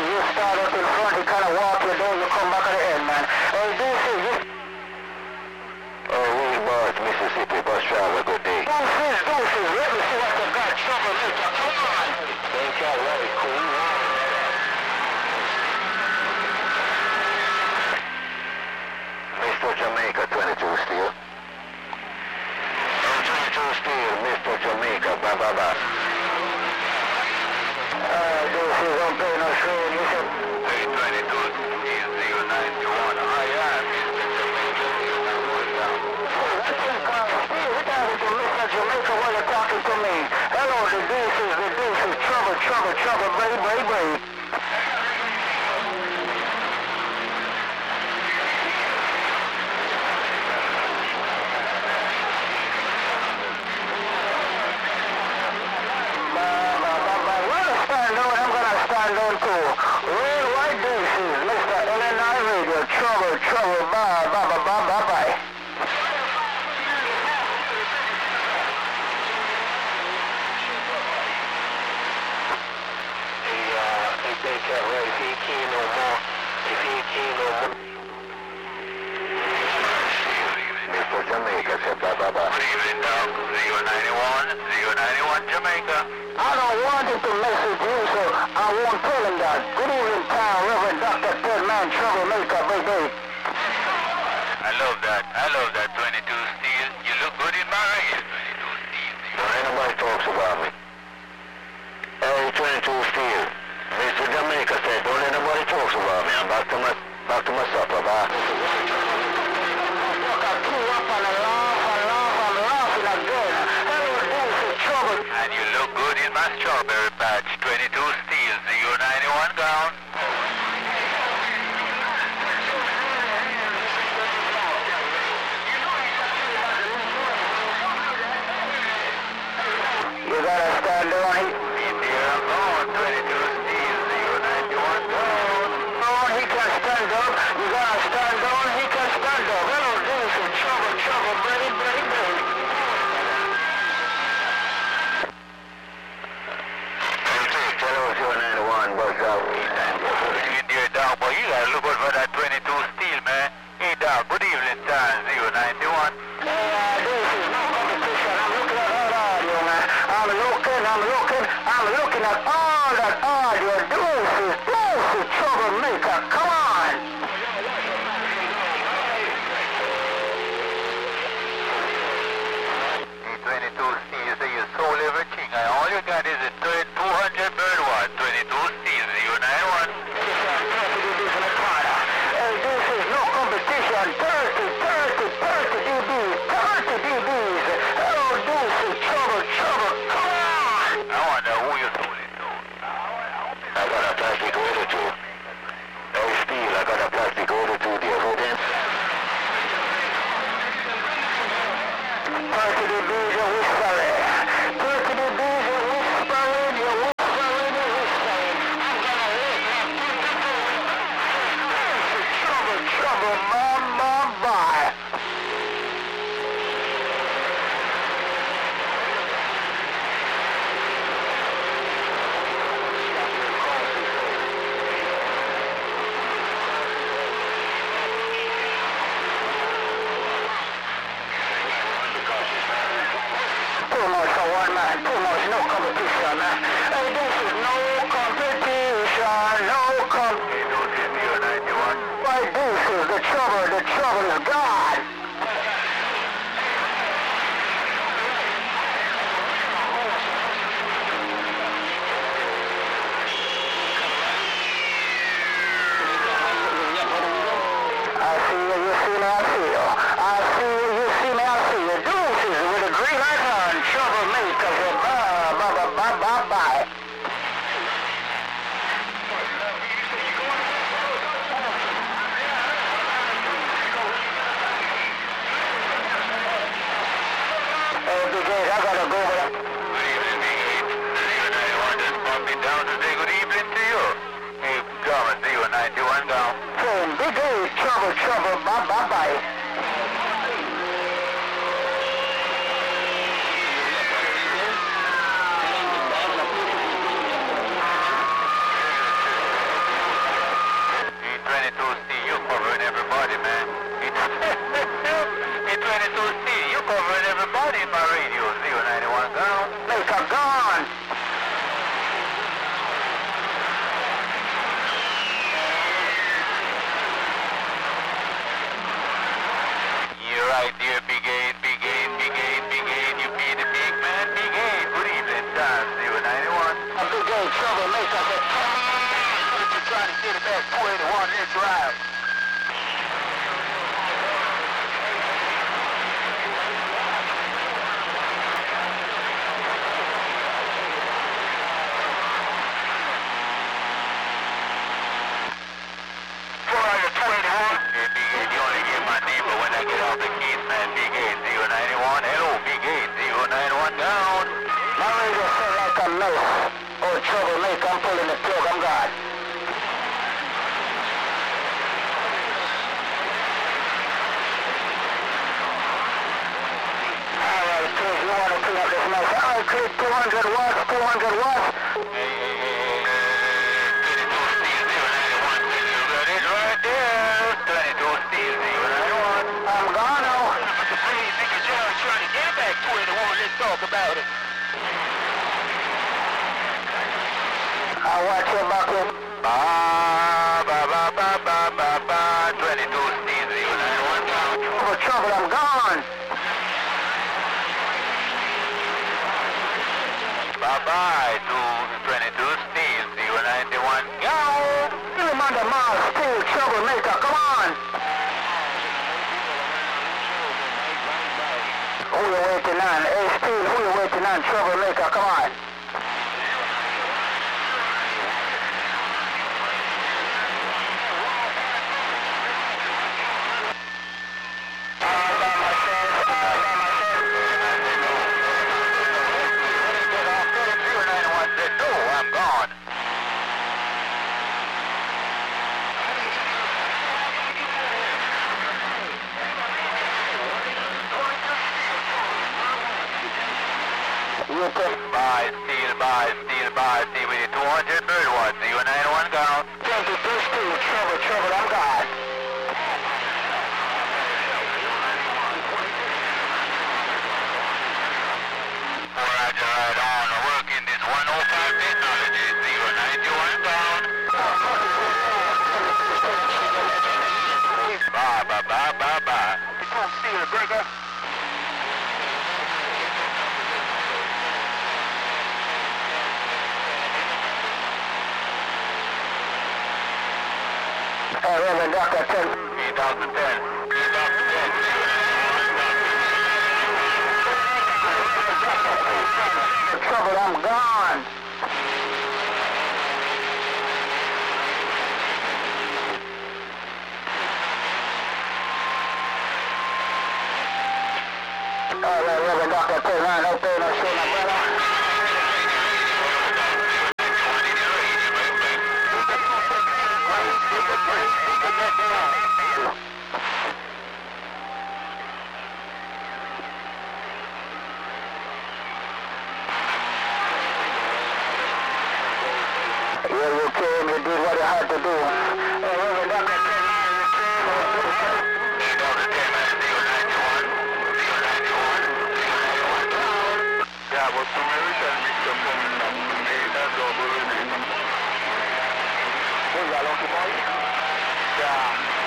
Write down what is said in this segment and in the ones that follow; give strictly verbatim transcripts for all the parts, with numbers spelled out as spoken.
you start up in front, you kind of walk your door, you come back at the end, man. Hey, this is you. Oh, Will Bart, Mississippi, bus driver, good day. Deuces, deuces, let me see what you got. Troublemaker, come on. Thank you, very cool. Mister Jamaica, twenty-two Steel. Oh, twenty-two Steel, Mister Jamaica, blah, blah, blah. Uh, this is on pay no train, you said. Hey, twenty-two Steel, zero ninety-one. I am Mister Jamaica, zero ninety-one down. Hey, I think, uh, Steve, what happened to Mister Jamaica while you're talking to me? Hello, the deuces, the deuces, trouble, trouble, trouble, baby, baby, baby. Trouble, trouble, bye, bye, bye, bye, bye, bye. He, uh, he take that right, if he can't no more, if he can't no more. Mister Jamaica, said blah, blah, blah. Good evening, dog, zero ninety-one, zero ninety-one Jamaica. I don't want him to message you, so I won't tell him that. Good evening, town, Reverend Doctor Deadman, troublemaker, baby. I love that. I love that twenty-two Steel. You look good in my eyes, twenty-two Steel. Don't anybody talks about me. Hey, twenty-two Steel. Mister Jamaica said, don't anybody talks about me. I'm back to my, back to my supper, bye. Look, I pull up and I laugh and laugh and laughing again. Hello, this is trouble. And you look good in my strawberry patch. twenty-two Steel, zero ninety-one down. You gotta stand on it. Here I'm going, twenty-two Steel, zero ninety-one down. On, he can stand up. You gotta stand on, he can stand up. Hello, this is trouble, trouble, buddy, buddy, buddy. Hello, zero ninety-one, bus out. In there, dog, boy, you gotta look out for that twenty-two Steel, man. Hey, dog, good evening, time, zero ninety-one. Hey, uh, this is no competition. I'm looking at that audio, man. I'm looking, I'm looking, I'm looking at all that audio. Deuces, deuces, troublemaker, come on. Hey, twenty-two Steel, say you sold everything, and all you got is a two hundred bird watt, twenty-two Steel, zero ninety-one. Hey, this is no competition. thirty, thirty, thirty dBs, thirty dBs. Hello, deuces, trouble, trouble, come on. I wonder who you sold it to. I got a plastic order to. Hey, Steel, I got a plastic order to there. Who then? thirty dBs, you're whispering. thirty dBs, you're whispering, you're whispering, you're whispering. I'm gonna live now. Trouble, trouble, bye, bye, bye. Too much for one man, too much, no competition, man. Hey, this is no competition, no competition. Why this is the trouble, the trouble is God. I see you, you see me, I see you. I see you, you see me, I see you. Deuces with a green light on, troublemakers, bye, bye, bye, bye, bye, bye. Hey, Big Eight, I gotta go with it. Good evening, Big Eight. zero ninety-one just bumped me down to say good evening to you. Hey, Thomas, zero ninety-one down. Saying Big Eight, trouble, trouble, bye, bye, bye. here, Big eight, Big eight, Big eight, Big eight. You be the big man, Big eight. Good evening, Sam, zero ninety-one. A Big eight troublemaker said, you're trying to get it back two eighty-one in drive. Troublemaker, I'm pulling the plug, I'm God. Alright, Chris, you want to clean up this mess? Alright, Chris, two hundred watts, two hundred watts. Hey, hey, hey, twenty-two steel zero ninety-one, you got it right there. twenty-two steel zero ninety-one. I'm gone now. Please, nigga, John, trying to get back two eighty-one, let's talk about it. I watch your bucket. Ba ba ba ba ba ba ba. twenty-two steel zero ninety-one down. For trouble, I'm gone. Bye bye to twenty-two steel zero ninety-one. Go. Still him under Mars, still troublemaker. Come on. Who you waiting on? Hey, Steve, who you waiting on? Troublemaker. Come on. Bye, steel, bye, steel, bye, steel with the two hundred bird watts, zero ninety-one count. twenty-two steel, trouble, trouble, I'm God. Roger, right on, working this one oh five technology, zero ninety-one count. Bye, bye, bye, bye, bye. two steel, breaker. Hey, Reverend Doctor ten. eight thousand ten. eight thousand ten. Trouble, I'm gone. All right, Reverend Doctor ten, man, no pain, no shame, my brother. Yeah, you came, you did what you had to do. Hey, Reverend Doctor ten, man, you came, eight thousand ten, man, zero ninety-one. zero ninety-one. zero ninety-one down. Yeah, but some American mixer coming up to me, that's all we're doing. who's that lucky boy? Yeah.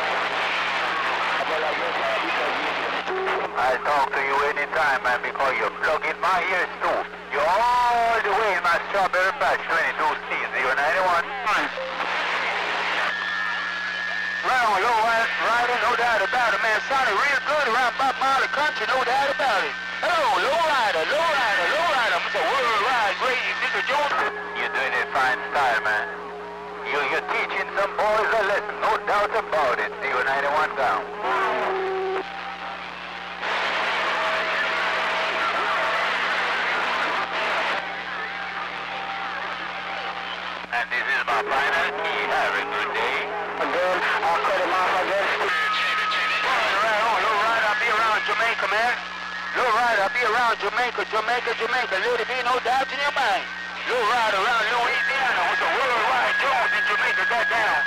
I'll talk to you anytime, man, because you plug in my ears too. You're all the way in my strawberry patch, twenty-two steel zero ninety-one. Right on, low right, riding, no doubt about it, man. Sounded real good around Bob Marley country, no doubt about it. Hello, low rider, low rider, low rider. Mister Worldwide Great Nigga Jones. You're doing it fine style, man. You, you're teaching some boys a lesson, no doubt about it. zero ninety-one down. And this is my final key. Have a good day. Again, I'll cut him off again. Right on, low rider, I'll be around Jamaica, man. Low rider, I'll be around Jamaica, Jamaica, Jamaica. Let it be no doubt in your mind. Low rider around Louisiana with the Worldwide Jones in Jamaica, goddamn.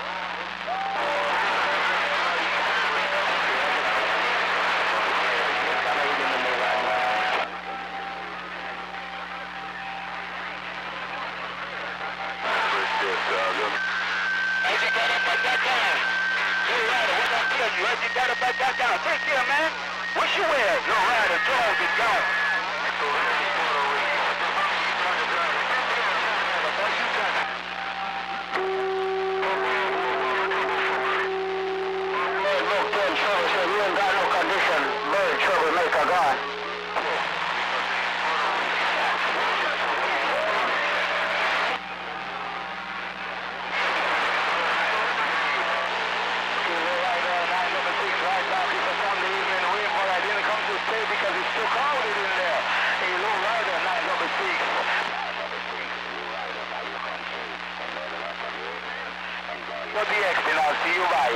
As you got up, back that down. Low rider, what I tell you, as you got up, back that down. Take care, man. What you at? No rider, Jones is gone. Look, ten trouble, said you ain't got no condition. Bird troublemaker gone. Because it's too crowded in there. A low rider, not number six. What the exit? I'll see you bye.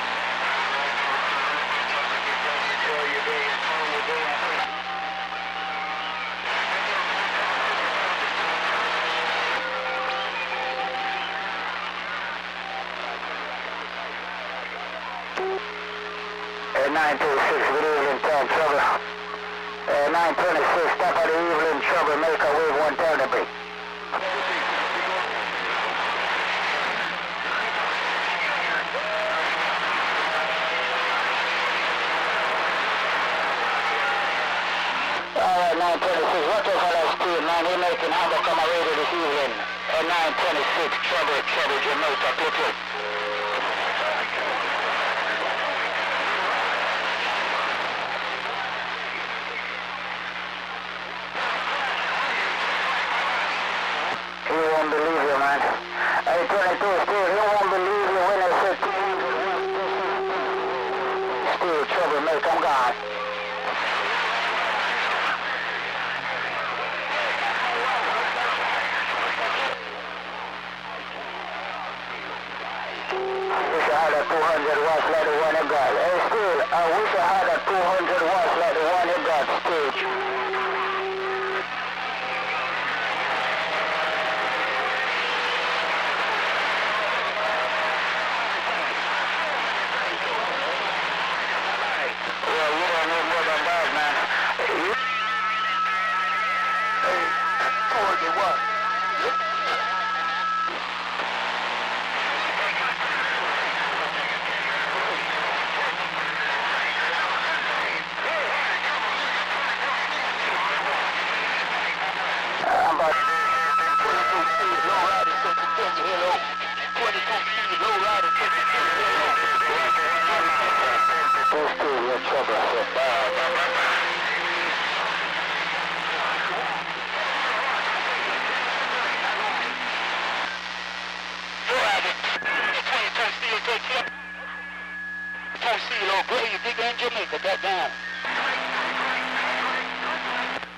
nine two six, good evening, ten trouble. Uh, nine twenty-six, top of the evening, troublemaker, wave one Thunderbird. Alright, nine twenty-six, watch out for that speed, man, he making Hamburg come already this evening. Uh, nine twenty-six, trouble, trouble, Jamaica, click it. He won't believe you, man. Hey, twenty-two, Steve, he won't believe you when I said Steve, troublemaker, I'm gone. Wish I had a two hundred watts like the one I got. Hey, Steve, I wish I had a two hundred watts like the one you got, Steve. Jamaica, goddamn.